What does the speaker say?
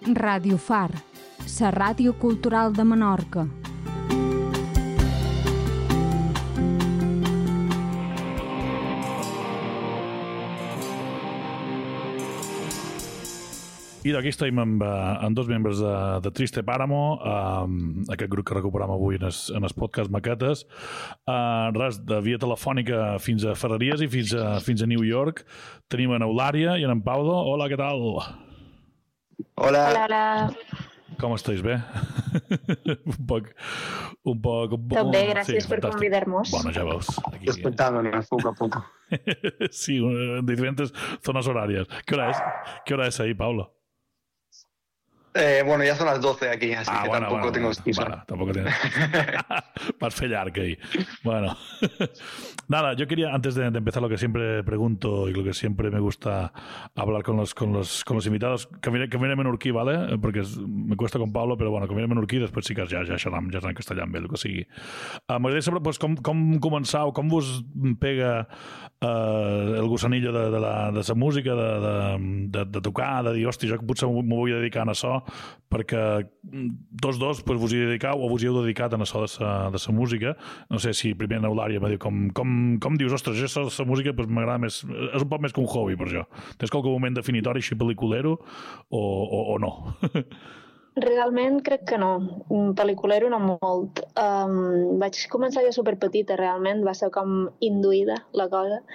Ràdio Far, la ràdio cultural de Menorca. I d'aquí estem amb dos membres de Triste Páramo, aquest grup que recuperem avui en el podcast Maquetes. Res, de via telefònica fins a Ferreries i fins a New York. Tenim en Eulària i en Paulo. Hola, què tal? Hola. Hola. Com estàs? Bé? un poc... També, gràcies per convidar-nos. Bueno, ja veus. Despertándonos poco a poco. Sí, en diferentes zonas horarias. ¿Qué hora es ahí, Paulo? Bueno, ya son las 12 aquí, así que bueno, tampoco tengo excusa. Bueno, tampoco tienes. Vas fer llarg ahí. Bueno. Nada, yo quería, antes de empezar, lo que siempre pregunto y lo que siempre me gusta hablar con los invitados, que viene menorquí, ¿vale? Porque me cuesta con Pablo, pero bueno, que viene menorquí, després sí que ja xerram en castellà amb ell, el que sigui. M'agradaria saber pues, com començau, com vos pega el gusanillo de la música, de tocar, de dir, hòstia, jo potser m'ho vull dedicar a això, perquè tots dos pues, vos hi dedicau o vos hi heu dedicat a això de la música. No sé si primer en Eulària va dir com dius, ostres, jo la música pues, m'agrada més, és un poc més que un hobby per jo. Tens qualque moment definitori així pel·liculero o no? Realment crec que no. Pel·liculero no molt. Vaig començar jo superpetita, realment. Va ser com induïda la cosa.